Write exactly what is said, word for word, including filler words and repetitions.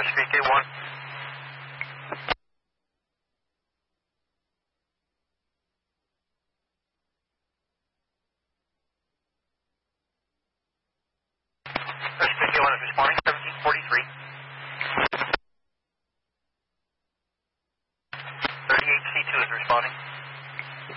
V K one. S V K one is responding, seventeen forty-three. thirty-eight C two is responding.